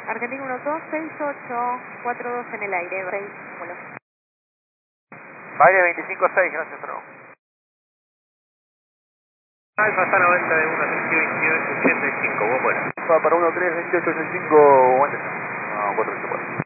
Argentina 126842 en el aire, 6, vuelo. Aire 25-6, gracias, Fernando. Alfa está 90 de 1, 85, vos bueno. Va para 132885, aguante. No, 484.